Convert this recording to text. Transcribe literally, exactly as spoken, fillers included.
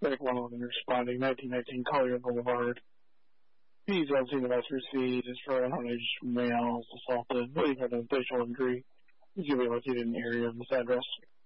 Like one of them responding, nineteen nineteen Collier Boulevard. He's seventeen of us received is for underage males assaulted, leaving a facial injury. He's going to be located in the area of this address.